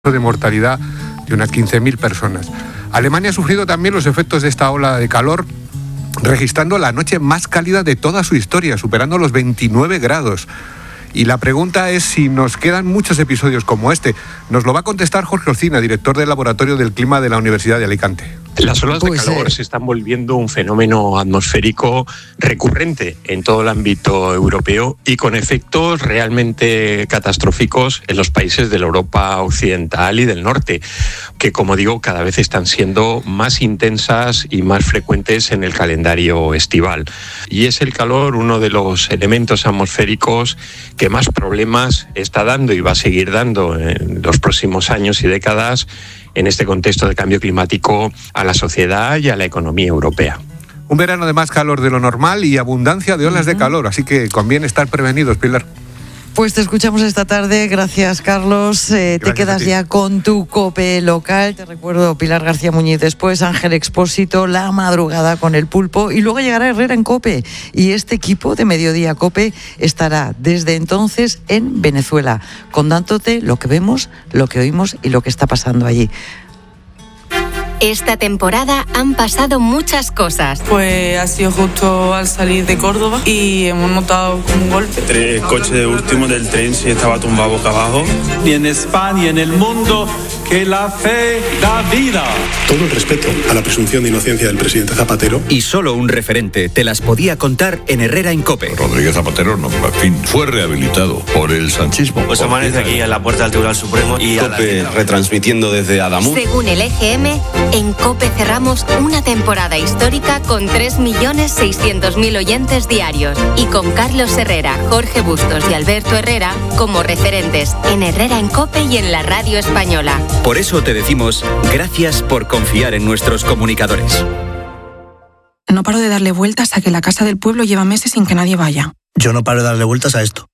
de mortalidad de unas 15.000 personas. Alemania ha sufrido también los efectos de esta ola de calor, registrando la noche más cálida de toda su historia, superando los 29 grados. Y la pregunta es si nos quedan muchos episodios como este. Nos lo va a contestar Jorge Orcina, director del Laboratorio del Clima de la Universidad de Alicante. Las olas de calor se están volviendo un fenómeno atmosférico recurrente en todo el ámbito europeo y con efectos realmente catastróficos en los países de la Europa occidental y del norte, que, como digo, cada vez están siendo más intensas y más frecuentes en el calendario estival. Y es el calor uno de los elementos atmosféricos que más problemas está dando y va a seguir dando en los próximos años y décadas en este contexto de cambio climático a la sociedad y a la economía europea. Un verano de más calor de lo normal y abundancia de olas de calor, así que conviene estar prevenidos, Pilar. Pues te escuchamos esta tarde, gracias Carlos. Te quedas ya con tu COPE local. Te recuerdo Pilar García Muñiz, después Ángel Expósito, La Madrugada con El Pulpo y luego llegará Herrera en COPE. Y este equipo de Mediodía COPE estará desde entonces en Venezuela, contándote lo que vemos, lo que oímos y lo que está pasando allí. Esta temporada han pasado muchas cosas. Pues ha sido justo al salir de Córdoba y hemos notado como un golpe. El coche último del tren se estaba tumbado boca abajo. Y en España y en el mundo, que la fe da vida. Todo el respeto a la presunción de inocencia del presidente Zapatero. Y solo un referente te las podía contar en Herrera en COPE. Rodríguez Zapatero, no, en fin, fue rehabilitado por el sanchismo. Pues amanece aquí en la puerta del Tribunal Supremo y COPE retransmitiendo desde Adamuz. Según el EGM, en COPE cerramos una temporada histórica con 3.600.000 oyentes diarios y con Carlos Herrera, Jorge Bustos y Alberto Herrera como referentes en Herrera en COPE y en la radio española. Por eso te decimos gracias por confiar en nuestros comunicadores. No paro de darle vueltas a que la casa del pueblo lleva meses sin que nadie vaya. Yo no paro de darle vueltas a esto.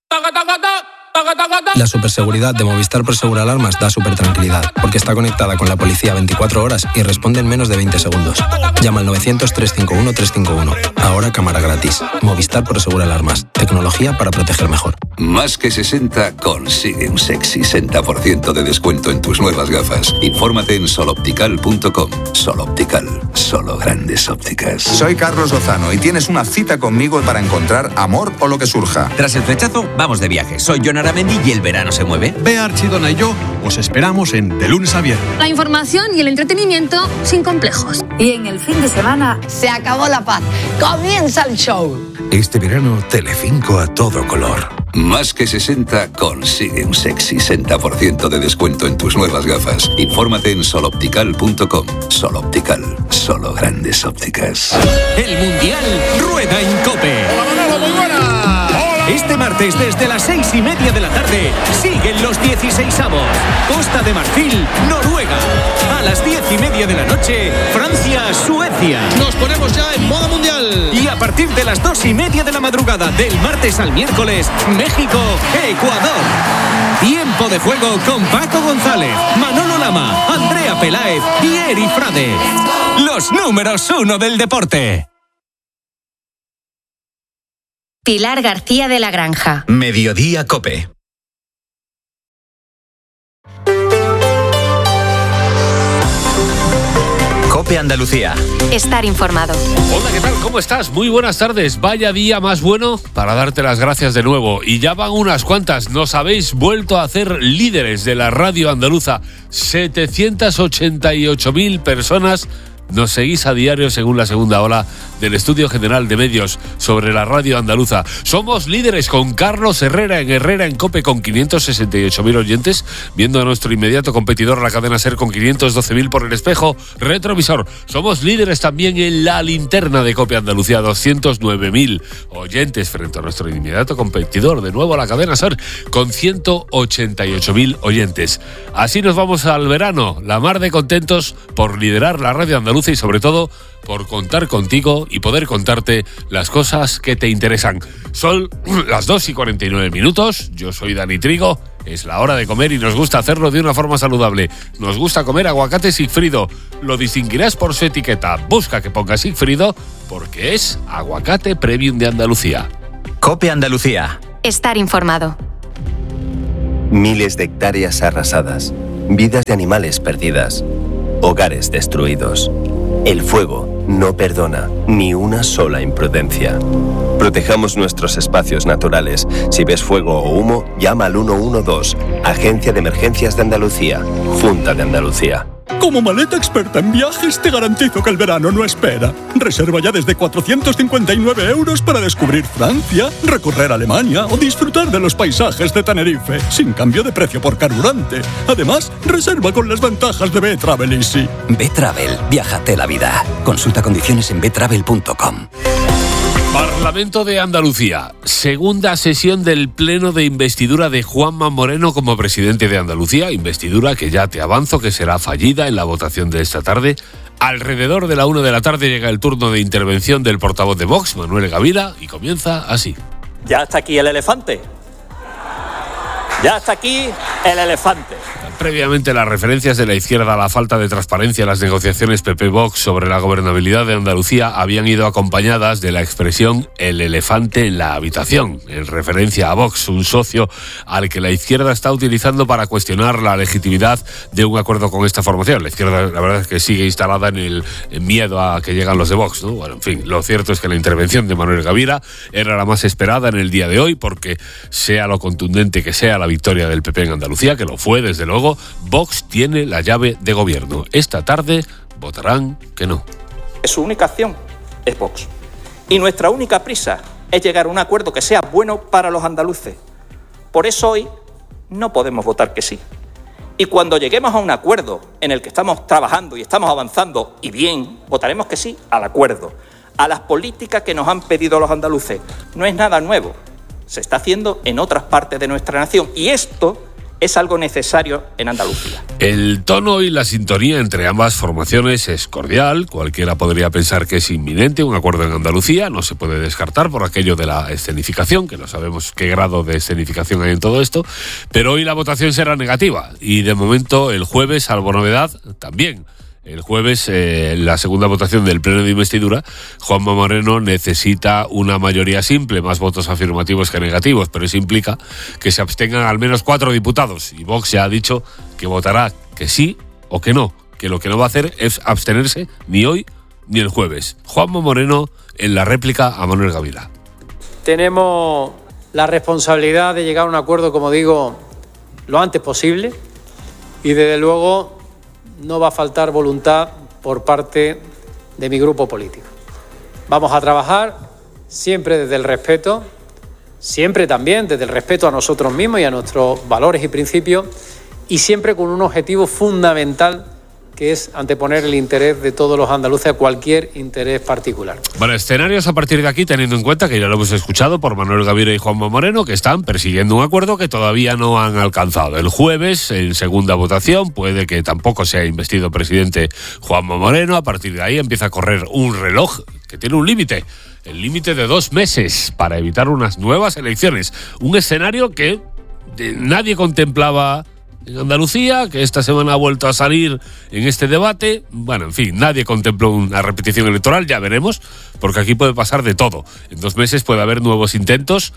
La superseguridad de Movistar Prosegur Alarmas da supertranquilidad, porque está conectada con la policía 24 horas y responde en menos de 20 segundos. Llama al 900-351-351. Ahora cámara gratis. Movistar Prosegur Alarmas. Tecnología para proteger mejor. Más que 60 consigue un sexy 60% de descuento en tus nuevas gafas. Infórmate en soloptical.com. Sol Optical. Solo grandes ópticas. Soy Carlos Lozano y tienes una cita conmigo para encontrar amor o lo que surja. Tras el flechazo, vamos de viaje. Soy Jon Aramendi y el verano se mueve. Bea Archidona y yo os esperamos en De Lunes a Viernes. La información y el entretenimiento sin complejos. Y en el fin de semana se acabó la paz. Comienza el show. Este verano, Telecinco a todo color. Más que 60 consigue un sexy 60% de descuento en tus nuevas gafas. Infórmate en soloptical.com. Sol Optical. Solo grandes ópticas. El Mundial rueda en COPE. ¡Hola, Manolo, muy buena! Este martes desde las 6:30 de la tarde siguen los 16avos. Costa de Marfil, Noruega. A las 10:30 de la noche, Francia, Suecia. Nos ponemos ya en modo mundial. Y a partir de las 2:30 de la madrugada del martes al miércoles, México, Ecuador. Tiempo de juego con Paco González, Manolo Lama, Andrea Peláez y Eri Frade. Los números 1 del deporte. Pilar García de la Granja. Mediodía COPE. COPE Andalucía. Estar informado. Hola, ¿qué tal? ¿Cómo estás? Muy buenas tardes. Vaya día más bueno para darte las gracias de nuevo. Y ya van unas cuantas. Nos habéis vuelto a hacer líderes de la radio andaluza. 788.000 personas nos seguís a diario según la segunda ola del Estudio General de Medios sobre la radio andaluza. Somos líderes con Carlos Herrera en COPE con 568.000 oyentes, viendo a nuestro inmediato competidor la cadena SER con 512.000 por el espejo retrovisor. Somos líderes también en la linterna de COPE Andalucía, 209.000 oyentes frente a nuestro inmediato competidor, de nuevo la cadena SER con 188.000 oyentes. Así nos vamos al verano, la mar de contentos por liderar la radio andaluza y sobre todo por contar contigo y poder contarte las cosas que te interesan. Son las 2:49. Yo soy Dani Trigo. Es la hora de comer y nos gusta hacerlo de una forma saludable. Nos gusta comer aguacate Sigfrido. Lo distinguirás por su etiqueta. Busca que ponga Sigfrido porque es aguacate premium de Andalucía. COPE Andalucía. Estar informado. Miles de hectáreas arrasadas. vidas de animales perdidas, hogares destruidos. El fuego no perdona ni una sola imprudencia. Protejamos nuestros espacios naturales. Si ves fuego o humo, llama al 112, Agencia de Emergencias de Andalucía, Junta de Andalucía. Como maleta experta en viajes, te garantizo que el verano no espera. Reserva ya desde 459 € para descubrir Francia, recorrer Alemania o disfrutar de los paisajes de Tenerife, sin cambio de precio por carburante. Además, reserva con las ventajas de B-Travel Easy. B-Travel, viájate la vida. Consulta condiciones en betravel.com. Parlamento de Andalucía. Segunda sesión del pleno de investidura de Juanma Moreno como presidente de Andalucía. Investidura que ya te avanzo que será fallida en la votación de esta tarde. Alrededor de la 1 de la tarde llega el turno de intervención del portavoz de Vox, Manuel Gavira, y comienza así. Ya está aquí el elefante. Ya está aquí el elefante. Previamente, las referencias de la izquierda a la falta de transparencia en las negociaciones PP-Vox sobre la gobernabilidad de Andalucía habían ido acompañadas de la expresión «el elefante en la habitación», en referencia a Vox, un socio al que la izquierda está utilizando para cuestionar la legitimidad de un acuerdo con esta formación. La izquierda, la verdad es que sigue instalada en el miedo a que llegan los de Vox, ¿no? Bueno, en fin, lo cierto es que la intervención de Manuel Gavira era la más esperada en el día de hoy, porque sea lo contundente que sea la victoria del PP en Andalucía, que lo fue desde luego, Vox tiene la llave de gobierno. Esta tarde votarán que no. Su única acción es Vox. Y nuestra única prisa es llegar a un acuerdo que sea bueno para los andaluces. Por eso hoy no podemos votar que sí. Y cuando lleguemos a un acuerdo en el que estamos trabajando y estamos avanzando, y bien, votaremos que sí al acuerdo, a las políticas que nos han pedido los andaluces. No es nada nuevo. Se está haciendo en otras partes de nuestra nación. Y esto es algo necesario en Andalucía. El tono y la sintonía entre ambas formaciones es cordial. Cualquiera podría pensar que es inminente un acuerdo en Andalucía. No se puede descartar por aquello de la escenificación, que no sabemos qué grado de escenificación hay en todo esto. Pero hoy la votación será negativa. Y de momento el jueves, salvo novedad, también. El jueves, la segunda votación del pleno de investidura, Juanma Moreno necesita una mayoría simple, más votos afirmativos que negativos, pero eso implica que se abstengan al menos 4 diputados. Y Vox ya ha dicho que votará que sí o que no, que lo que no va a hacer es abstenerse ni hoy ni el jueves. Juanma Moreno en la réplica a Manuel Gavira. Tenemos la responsabilidad de llegar a un acuerdo, como digo, lo antes posible, y desde luego no va a faltar voluntad por parte de mi grupo político. Vamos a trabajar siempre desde el respeto, siempre también desde el respeto a nosotros mismos y a nuestros valores y principios, y siempre con un objetivo fundamental, que es anteponer el interés de todos los andaluces a cualquier interés particular. Bueno, escenarios a partir de aquí, teniendo en cuenta que ya lo hemos escuchado por Manuel Gavira y Juanma Moreno, que están persiguiendo un acuerdo que todavía no han alcanzado. El jueves, en segunda votación, puede que tampoco sea investido presidente Juanma Moreno. A partir de ahí empieza a correr un reloj que tiene un límite. El límite de 2 meses para evitar unas nuevas elecciones. Un escenario que nadie contemplaba en Andalucía, que esta semana ha vuelto a salir en este debate. Bueno, en fin, nadie contempló una repetición electoral, ya veremos, porque aquí puede pasar de todo. En 2 meses puede haber nuevos intentos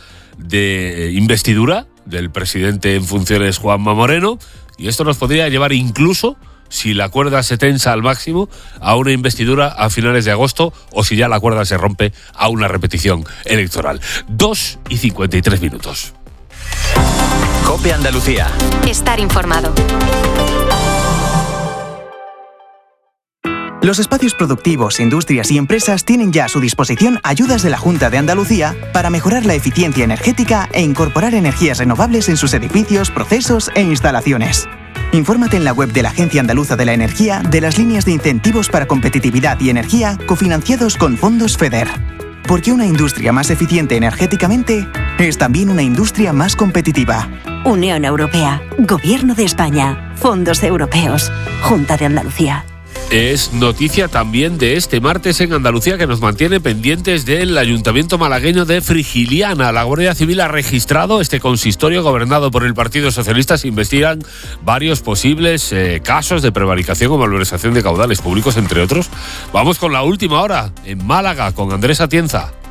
de investidura del presidente en funciones Juanma Moreno, y esto nos podría llevar incluso, si la cuerda se tensa al máximo, a una investidura a finales de agosto, o si ya la cuerda se rompe, a una repetición electoral. 2:53. COPE Andalucía. Estar informado. Los espacios productivos, industrias y empresas tienen ya a su disposición ayudas de la Junta de Andalucía para mejorar la eficiencia energética e incorporar energías renovables en sus edificios, procesos e instalaciones. Infórmate en la web de la Agencia Andaluza de la Energía de las líneas de incentivos para competitividad y energía cofinanciados con fondos FEDER. Porque una industria más eficiente energéticamente es también una industria más competitiva. Unión Europea, Gobierno de España, fondos europeos, Junta de Andalucía. Es noticia también de este martes en Andalucía, que nos mantiene pendientes del Ayuntamiento malagueño de Frigiliana. La Guardia Civil ha registrado este consistorio gobernado por el Partido Socialista. Se investigan varios posibles casos de prevaricación o malversación de caudales públicos, entre otros. Vamos con la última hora en Málaga con Andrés Atienza.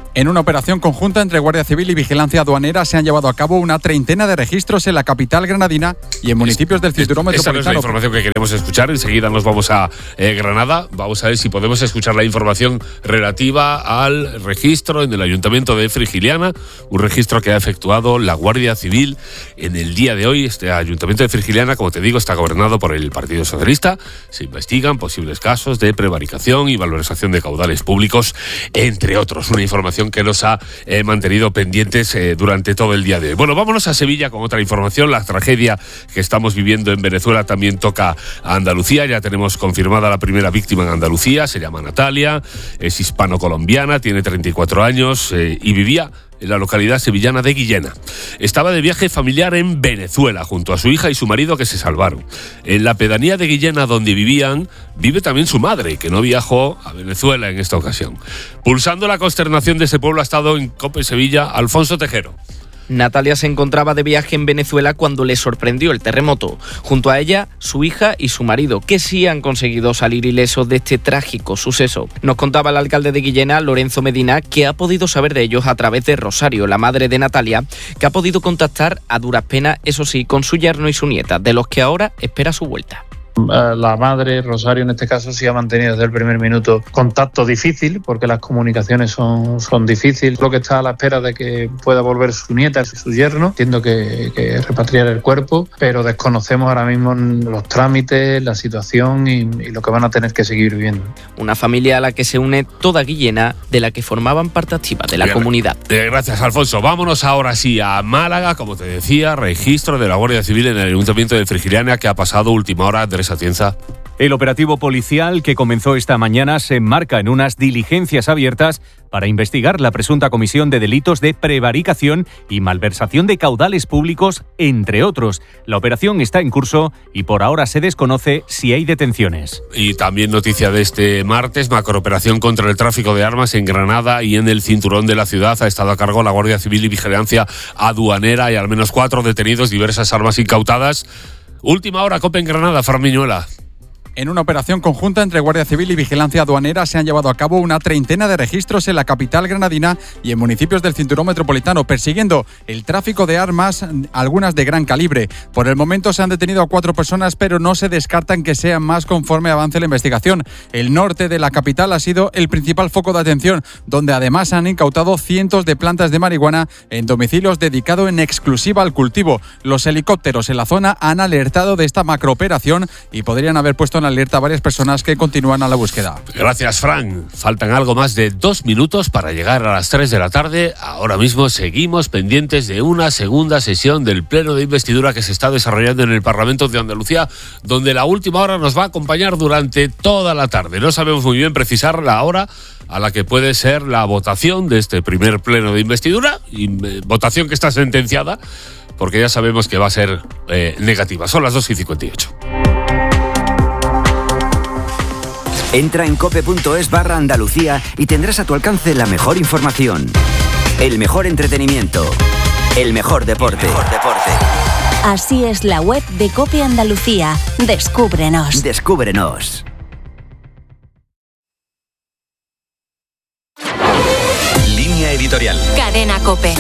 En una operación conjunta entre Guardia Civil y Vigilancia Aduanera se han llevado a cabo una treintena de registros en la capital granadina y en municipios del cinturón metropolitano. Esa no es la información que queremos escuchar. Enseguida nos vamos a Granada. Vamos a ver si podemos escuchar la información relativa al registro en el Ayuntamiento de Frigiliana, un registro que ha efectuado la Guardia Civil en el día de hoy. Este Ayuntamiento de Frigiliana, como te digo, está gobernado por el Partido Socialista. Se investigan posibles casos de prevaricación y malversación de caudales públicos, entre otros. Una información que nos ha mantenido pendientes durante todo el día de hoy. Bueno, vámonos a Sevilla con otra información. La tragedia que estamos viviendo en Venezuela también toca a Andalucía. Ya tenemos confirmada la primera víctima en Andalucía. Se llama Natalia, es hispano-colombiana, tiene 34 años y vivía en la localidad sevillana de Guillena. Estaba de viaje familiar en Venezuela junto a su hija y su marido, que se salvaron. En la pedanía de Guillena, donde vivían, vive también su madre, que no viajó a Venezuela en esta ocasión. Pulsando la consternación de ese pueblo ha estado en COPE Sevilla Alfonso Tejero. Natalia se encontraba de viaje en Venezuela cuando le sorprendió el terremoto. Junto a ella, su hija y su marido, que sí han conseguido salir ilesos de este trágico suceso. Nos contaba el alcalde de Guillena, Lorenzo Medina, que ha podido saber de ellos a través de Rosario, la madre de Natalia, que ha podido contactar a duras penas, eso sí, con su yerno y su nieta, de los que ahora espera su vuelta. La madre, Rosario en este caso, sí ha mantenido desde el primer minuto contacto difícil, porque las comunicaciones son difíciles. Lo que está a la espera de que pueda volver su nieta, su yerno, entiendo que repatriar el cuerpo, pero desconocemos ahora mismo los trámites, la situación y lo que van a tener que seguir viviendo. Una familia a la que se une toda Guillena, de la que formaban parte activa de la comunidad. Gracias, Alfonso. Vámonos ahora sí a Málaga, como te decía, registro de la Guardia Civil en el Ayuntamiento de Frigiliana, que ha pasado última hora. Andrés Atienza. El operativo policial que comenzó esta mañana se enmarca en unas diligencias abiertas para investigar la presunta comisión de delitos de prevaricación y malversación de caudales públicos, entre otros. La operación está en curso y por ahora se desconoce si hay detenciones. Y también noticia de este martes, macrooperación contra el tráfico de armas en Granada y en el cinturón de la ciudad. Ha estado a cargo la Guardia Civil y Vigilancia Aduanera y al menos 4 detenidos, diversas armas incautadas. Última hora, COPE en Granada, Fran Miñuela. En una operación conjunta entre Guardia Civil y Vigilancia Aduanera se han llevado a cabo una treintena de registros en la capital granadina y en municipios del cinturón metropolitano, persiguiendo el tráfico de armas, algunas de gran calibre. Por el momento se han detenido a 4 personas, pero no se descartan que sean más conforme avance la investigación. El norte de la capital ha sido el principal foco de atención, donde además han incautado cientos de plantas de marihuana en domicilios dedicados en exclusiva al cultivo. Los helicópteros en la zona han alertado de esta macrooperación y podrían haber puesto en alerta a varias personas que continúan a la búsqueda. Gracias, Fran. Faltan algo más de 2 minutos para llegar a las 3 de la tarde. Ahora mismo seguimos pendientes de una segunda sesión del Pleno de Investidura que se está desarrollando en el Parlamento de Andalucía, donde la última hora nos va a acompañar durante toda la tarde. No sabemos muy bien precisar la hora a la que puede ser la votación de este primer Pleno de Investidura, y votación que está sentenciada, porque ya sabemos que va a ser negativa. Son las 2:58. Entra en cope.es/Andalucía y tendrás a tu alcance la mejor información, el mejor entretenimiento, el mejor deporte. Así es la web de COPE Andalucía. Descúbrenos. Descúbrenos. Línea editorial. Cadena COPE.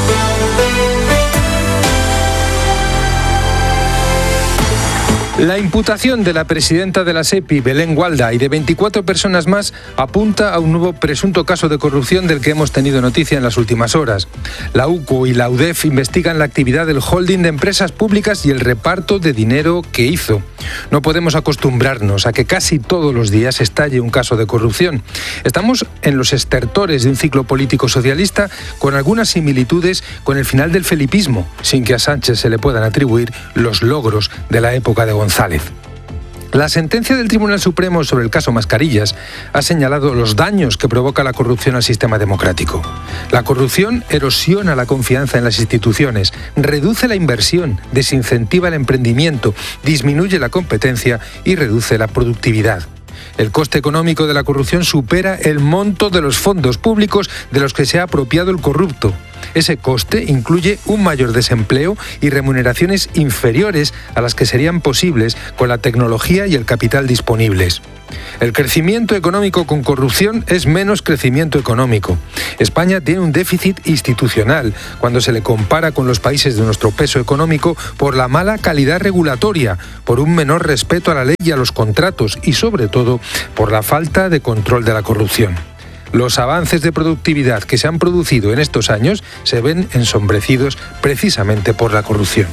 La imputación de la presidenta de la SEPI, Belén Gualda, y de 24 personas más apunta a un nuevo presunto caso de corrupción del que hemos tenido noticia en las últimas horas. La UCO y la UDEF investigan la actividad del holding de empresas públicas y el reparto de dinero que hizo. No podemos acostumbrarnos a que casi todos los días estalle un caso de corrupción. Estamos en los estertores de un ciclo político socialista con algunas similitudes con el final del felipismo, sin que a Sánchez se le puedan atribuir los logros de la época de González. La sentencia del Tribunal Supremo sobre el caso Mascarillas ha señalado los daños que provoca la corrupción al sistema democrático. La corrupción erosiona la confianza en las instituciones, reduce la inversión, desincentiva el emprendimiento, disminuye la competencia y reduce la productividad. El coste económico de la corrupción supera el monto de los fondos públicos de los que se ha apropiado el corrupto. Ese coste incluye un mayor desempleo y remuneraciones inferiores a las que serían posibles con la tecnología y el capital disponibles. El crecimiento económico con corrupción es menos crecimiento económico. España tiene un déficit institucional cuando se le compara con los países de nuestro peso económico por la mala calidad regulatoria, por un menor respeto a la ley y a los contratos y, sobre todo, por la falta de control de la corrupción. Los avances de productividad que se han producido en estos años se ven ensombrecidos precisamente por la corrupción.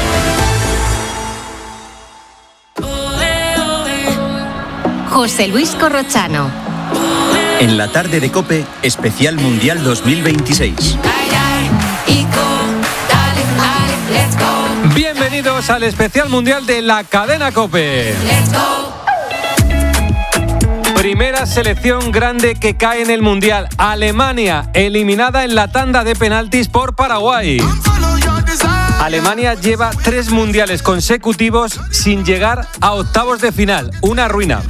José Luis Corrochano. En la tarde de COPE, especial Mundial 2026. Bienvenidos al especial mundial de la cadena COPE. Primera selección grande que cae en el mundial. Alemania, eliminada en la tanda de penaltis por Paraguay. Alemania lleva 3 mundiales consecutivos sin llegar a octavos de final. Una ruina.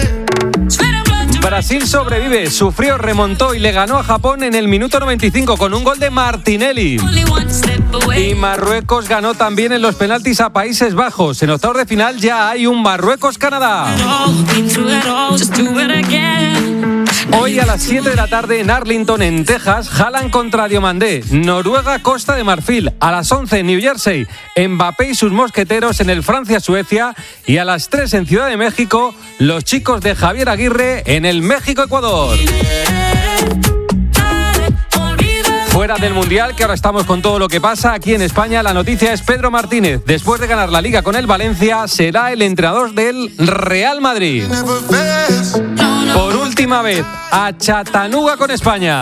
Brasil sobrevive, sufrió, remontó y le ganó a Japón en el minuto 95 con un gol de Martinelli. Y Marruecos ganó también en los penaltis a Países Bajos. En octavos de final ya hay un Marruecos-Canadá. Hoy a las 7 de la tarde en Arlington, en Texas, Haaland contra Diomandé. Noruega-Costa de Marfil. A las 11 en New Jersey, Mbappé y sus mosqueteros en el Francia-Suecia. Y a las 3 en Ciudad de México, los chicos de Javier Aguirre en el México-Ecuador. Fuera del Mundial, que ahora estamos con todo lo que pasa aquí en España, la noticia es Pedro Martínez. Después de ganar la Liga con el Valencia, será el entrenador del Real Madrid. Por última vez, a Chattanooga con España.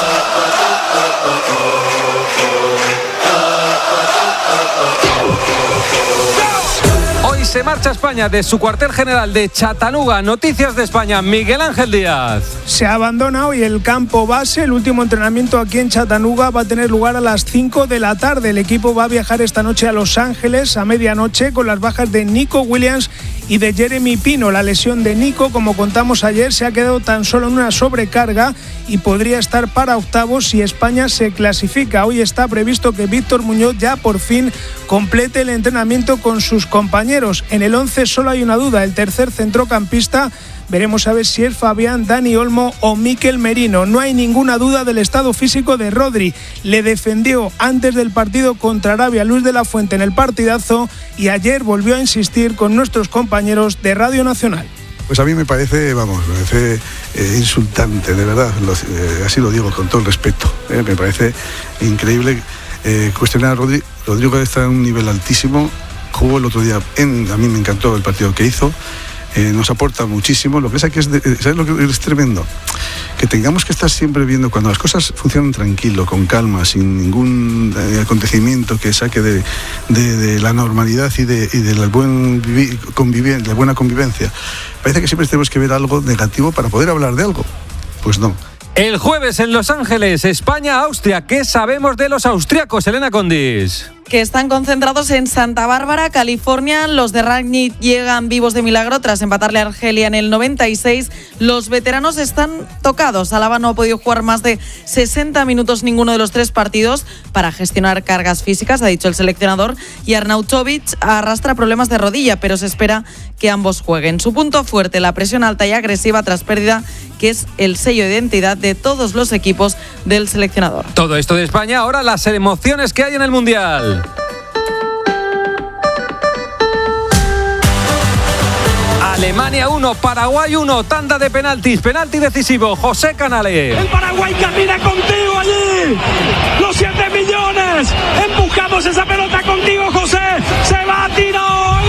Hoy se marcha España de su cuartel general de Chattanooga. Noticias de España, Miguel Ángel Díaz. Se abandona hoy el campo base. El último entrenamiento aquí en Chattanooga va a tener lugar a las 5 de la tarde. El equipo va a viajar esta noche a Los Ángeles a medianoche con las bajas de Nico Williams y de Jeremy Pino. La lesión de Nico, como contamos ayer, se ha quedado tan solo en una sobrecarga y podría estar para octavos si España se clasifica. Hoy está previsto que Víctor Muñoz ya por fin complete el entrenamiento con sus compañeros. En el 11 solo hay una duda, el tercer centrocampista. Veremos a ver si es Fabián, Dani Olmo o Mikel Merino. No hay ninguna duda del estado físico de Rodri. Le defendió antes del partido contra Arabia Luis de la Fuente en el partidazo y ayer volvió a insistir con nuestros compañeros de Radio Nacional. Pues a mí me parece, insultante, de verdad, así lo digo con todo el respeto. Me parece increíble cuestionar a Rodri. Rodrigo está en un nivel altísimo, jugó el otro día, a mí me encantó el partido que hizo. Nos aporta muchísimo. Lo que es aquí ¿sabes lo que es tremendo? Que tengamos que estar siempre viendo cuando las cosas funcionan tranquilo, con calma, sin ningún acontecimiento que saque de la normalidad y de la buena convivencia. Parece que siempre tenemos que ver algo negativo para poder hablar de algo. Pues no. El jueves en Los Ángeles, España-Austria. ¿Qué sabemos de los austriacos, Elena Condis? Que están concentrados en Santa Bárbara, California. Los de Rangnick llegan vivos de milagro tras empatarle a Argelia en el 96. Los veteranos están tocados. Alaba no ha podido jugar más de 60 minutos ninguno de los 3 partidos para gestionar cargas físicas, ha dicho el seleccionador. Y Arnautovic arrastra problemas de rodilla, pero se espera que ambos jueguen. Su punto fuerte, la presión alta y agresiva tras pérdida, que es el sello de identidad de todos los equipos del seleccionador. Todo esto de España, ahora las emociones que hay en el Mundial. Alemania 1, Paraguay 1, tanda de penaltis, penalti decisivo, José Canales. El Paraguay camina contigo allí, los 7 millones, empujamos esa pelota contigo, José, se va a tirar.